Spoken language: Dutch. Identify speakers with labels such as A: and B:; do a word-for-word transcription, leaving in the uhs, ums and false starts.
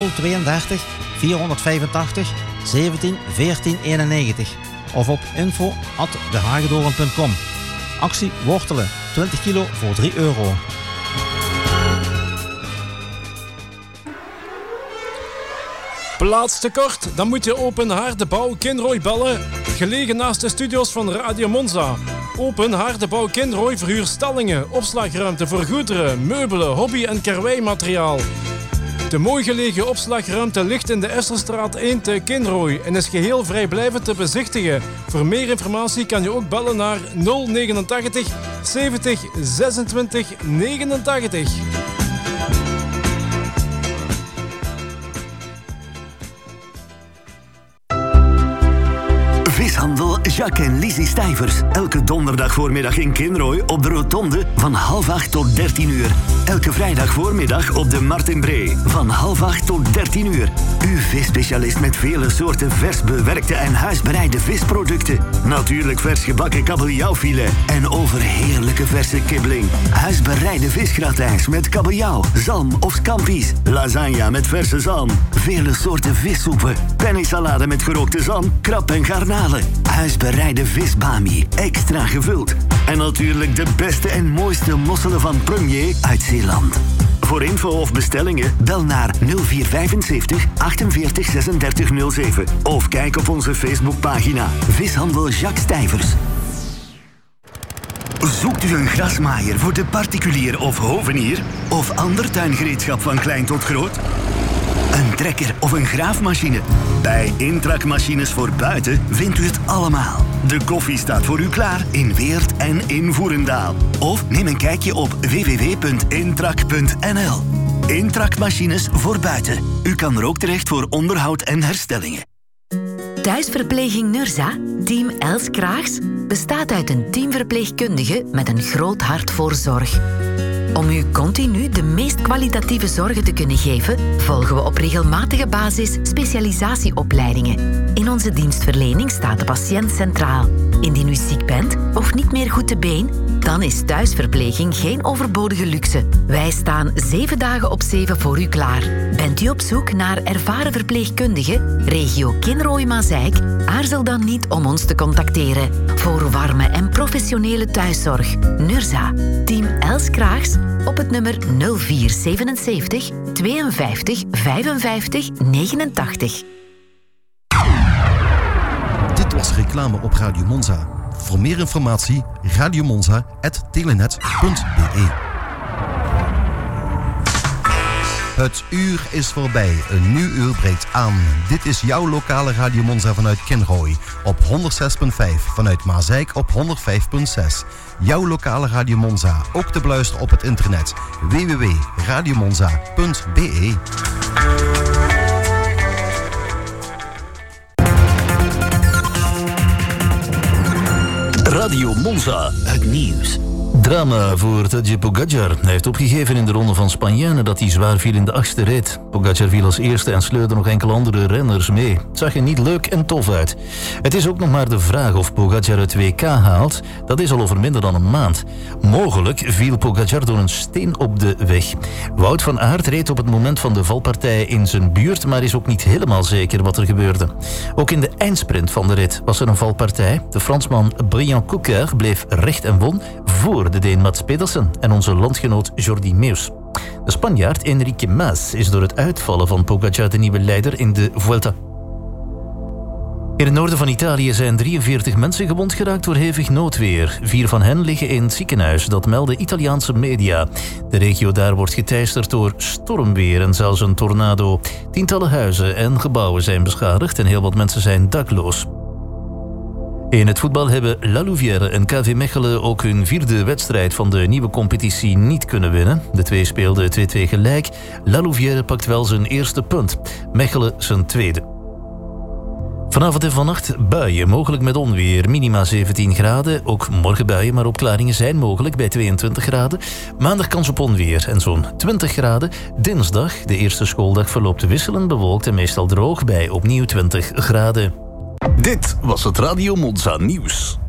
A: tweeëndertig vierhonderdvijfentachtig zeventien veertien eenennegentig of op info at dehagedoren punt com. Actie wortelen, twintig kilo voor drie euro.
B: Plaats tekort? Dan moet je Open Haardebouw Kinrooi bellen. Gelegen naast de studios van Radio Monza. Open Haardebouw Kinrooi verhuurt stallingen, opslagruimte voor goederen, meubelen, hobby- en karweimateriaal. De mooi gelegen opslagruimte ligt in de Esserstraat één te Kinrooi en is geheel vrijblijvend te bezichtigen. Voor meer informatie kan je ook bellen naar nul negenentachtig zeventig zesentwintig negenentachtig.
C: Vishandel Jacques en Lizzie Stijvers. Elke donderdag voormiddag in Kinrooi op de Rotonde van half acht tot dertien uur. Elke vrijdag voormiddag op de Martinbree van half acht tot dertien uur. Uw visspecialist met vele soorten vers bewerkte en huisbereide visproducten. Natuurlijk vers gebakken kabeljauwfilet en overheerlijke verse kibbeling. Huisbereide visgratijns met kabeljauw, zalm of scampi's. Lasagne met verse zalm. Vele soorten vissoepen. Pennysalade met gerookte zalm, krab en garnalen. Huisbereide visbami, extra gevuld. En natuurlijk de beste en mooiste mosselen van Premier uit Zeeland. Voor info of bestellingen bel naar nul vier vijfenzeventig achtenveertig zesendertig nul zeven of kijk op onze Facebookpagina Vishandel Jacques Stijvers. Zoekt u een grasmaaier voor de particulier of hovenier? Of ander tuingereedschap van klein tot groot? Een trekker of een graafmachine? Bij Intrac Machines voor Buiten vindt u het allemaal. De koffie staat voor u klaar in Weert en in Voerendaal. Of neem een kijkje op w w w punt intrac punt n l. Intrac Machines voor Buiten. U kan er ook terecht voor onderhoud en herstellingen.
D: Thuisverpleging Nurza, team Els Kraags, bestaat uit een teamverpleegkundige met een groot hart voor zorg. Om u continu de meest kwalitatieve zorgen te kunnen geven, volgen we op regelmatige basis specialisatieopleidingen. In onze dienstverlening staat de patiënt centraal. Indien u ziek bent of niet meer goed te been, dan is thuisverpleging geen overbodige luxe. Wij staan zeven dagen op zeven voor u klaar. Bent u op zoek naar ervaren verpleegkundigen, regio Kinrooi-Mazeik? Aarzel dan niet om ons te contacteren. Voor warme en professionele thuiszorg. Nurza, team Els Kraags, op het nummer nul vier zevenenzeventig tweeënvijftig vijfenvijftig negenentachtig.
E: Dit was reclame op Radio Monza. Voor meer informatie radiomonza punt telenet punt b e. Het uur is voorbij. Een nieuw uur breekt aan. Dit is jouw lokale Radio Monza vanuit Kinrooi. Op honderdzes komma vijf. Vanuit Mazeik op honderdvijf komma zes. Jouw lokale Radio Monza. Ook te beluisteren op het internet. w w w punt radiomonza punt b e.
C: Radio Monza, het nieuws.
F: Drama voor Tadej Pogačar. Hij heeft opgegeven in de ronde van Spanje nadat hij zwaar viel in de achtste rit. Pogačar viel als eerste en sleurde nog enkele andere renners mee. Het zag er niet leuk en tof uit. Het is ook nog maar de vraag of Pogačar het W K haalt. Dat is al over minder dan een maand. Mogelijk viel Pogačar door een steen op de weg. Wout van Aert reed op het moment van de valpartij in zijn buurt, maar is ook niet helemaal zeker wat er gebeurde. Ook in de eindsprint van de rit was er een valpartij. De Fransman Brian Coquer bleef recht en won voor de Deen Mats Pedersen en onze landgenoot Jordi Meus. De Spanjaard Enrique Mas is door het uitvallen van Pogačar de nieuwe leider in de Vuelta. In het noorden van Italië zijn drieënveertig mensen gewond geraakt door hevig noodweer. Vier van hen liggen in het ziekenhuis, dat melden Italiaanse media. De regio daar wordt geteisterd door stormweer en zelfs een tornado. Tientallen huizen en gebouwen zijn beschadigd en heel wat mensen zijn dakloos. In het voetbal hebben La Louvière en K V Mechelen ook hun vierde wedstrijd van de nieuwe competitie niet kunnen winnen. De twee speelden twee-twee gelijk. La Louvière pakt wel zijn eerste punt. Mechelen zijn tweede. Vanavond en vannacht buien, mogelijk met onweer. Minima zeventien graden. Ook morgen buien, maar opklaringen zijn mogelijk bij tweeëntwintig graden. Maandag kans op onweer en zo'n twintig graden. Dinsdag, de eerste schooldag, verloopt wisselend bewolkt en meestal droog bij opnieuw twintig graden.
C: Dit was het Radio Monza nieuws.